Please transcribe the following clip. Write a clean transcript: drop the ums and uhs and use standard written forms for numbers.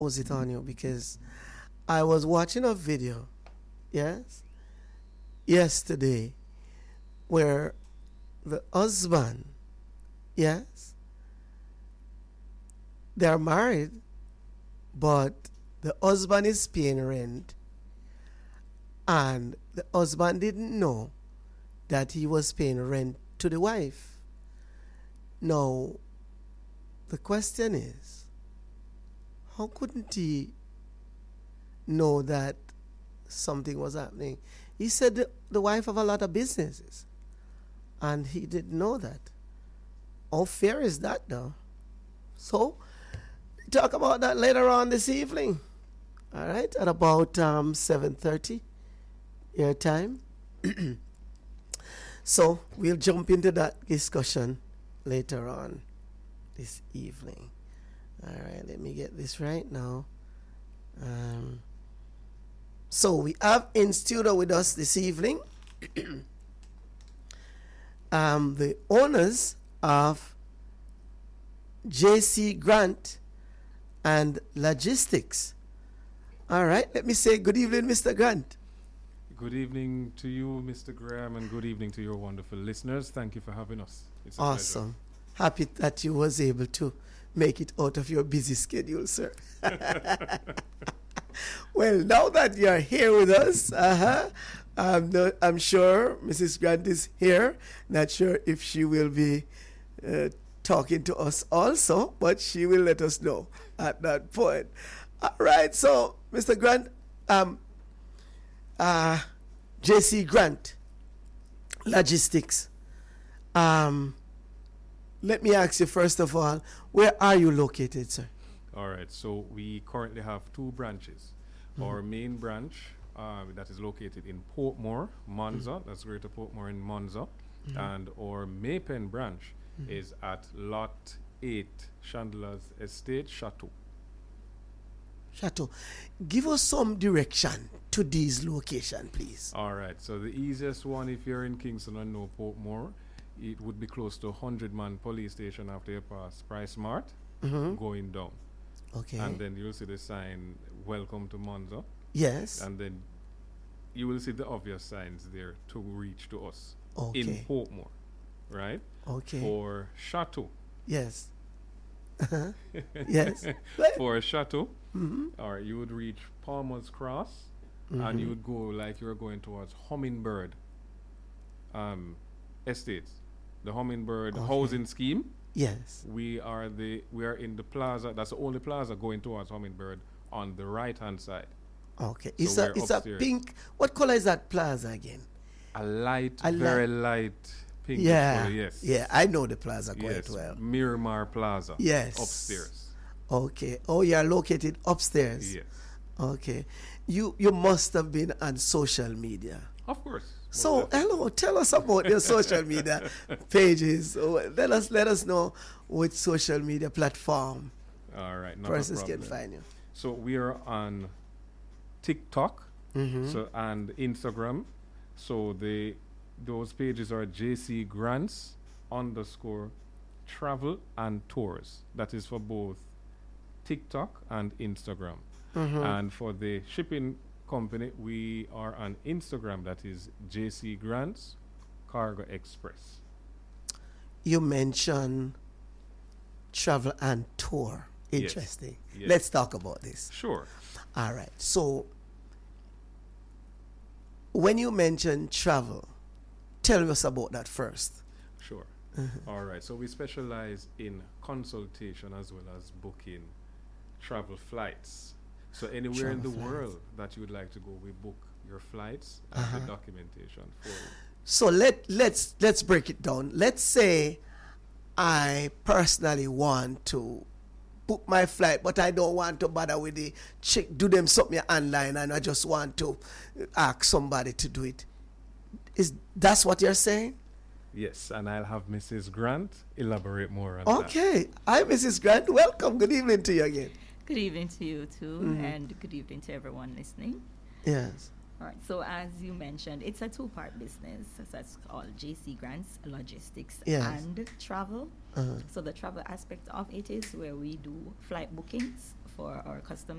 Was it on you because I was watching a video, yes, yesterday where the husband, yes, they are married, but the husband is paying rent, and the husband didn't know that he was paying rent to the wife. Now, the question is, how couldn't he know that something was happening? He said the wife have a lot of businesses, and he didn't know that. How fair is that, though? So, talk about that later on this evening. All right, at about 7:30 your time. So we'll jump into that discussion later on this evening. All right, let me get this right now. So we have in studio with us this evening the owners of JC Grant and Logistics. All right, let me say good evening, Mr. Grant. Good evening to you, Mr. Graham, and good evening to your wonderful listeners. Thank you for having us. It's a Awesome. Happy that you was able to make it out of your busy schedule, sir. Well, now that you're here with us, I'm sure Mrs. Grant is here. Not sure if she will be talking to us also, but she will let us know at that point. All right, so Mr. Grant, JC Grant Logistics. Let me ask you first of all, where are you located, sir? All right, so we currently have two branches. Our main branch that is located in Portmore, Monza, that's Greater Portmore in Monza, and our Maypen branch is at Lot 8, Chandler's Estate, Chateau. Chateau. Give us some direction to these locations, please. All right, so the easiest one, if you're in Kingston and no Portmore, it would be close to 100-man police station after you pass Price Mart, going down. Okay. And then you'll see the sign, Welcome to Monza. Yes. And then you will see the obvious signs there to reach to us Okay. in Portmore, right? Okay. For Chateau. Yes. Yes. For Chateau, or you would reach Palmer's Cross, and you would go like you're going towards Hummingbird Estates, the Hummingbird housing scheme. Yes. We are in the plaza. That's the only plaza going towards Hummingbird on the right hand side. Okay. So It's we're a upstairs. pink. What color is that plaza again? Very light pink. Yeah. Color, yes. Yeah, I know the plaza quite Yes. well. Miramar Plaza. Yes. Upstairs. Okay. Oh, you are located upstairs. Yes. Okay. You must have been on social media. Of course. So, hello, tell us about your social media pages. Let us know which social media platform All right. Not persons a can problem. find you. So we are on TikTok, and Instagram. So those pages are JC Grants _ travel and tours. That is for both TikTok and Instagram. And for the shipping company, we are on Instagram. That is JC Grants Cargo Express. You mentioned travel and tour. Yes. Interesting. Yes. Let's talk about this. Sure. All right. So, when you mention travel, tell us about that first. Sure. All right. So we specialize in consultation as well as booking travel flights. So anywhere in the Travel flights. world that you would like to go, we book your flights and the documentation for you. So let's break it down. Let's say I personally want to book my flight, but I don't want to bother with the check, do them something online, and I just want to ask somebody to do it. That's what you're saying? Yes, and I'll have Mrs. Grant elaborate more on that. Okay. Hi, Mrs. Grant. Welcome. Good evening to you again. Good evening to you too, and good evening to everyone listening. Yes. All right, so as you mentioned, it's a two-part business. So that's called JC Grants Logistics Yes. and Travel. So the travel aspect of it is where we do flight bookings for our customers.